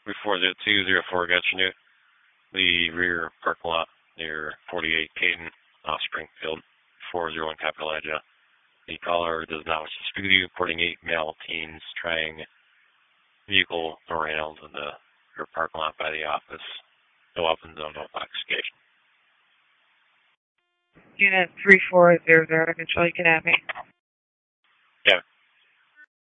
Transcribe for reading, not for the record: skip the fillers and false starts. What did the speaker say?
340-204 Getchinute, the rear parking lot near 48 Caden, Springfield, 401 capital Edge. The caller does not wish to speak with you, reporting 8 male teens trying vehicle around in the rear parking lot by the office. No weapons, no intoxication. Unit 3400, control, you can have me.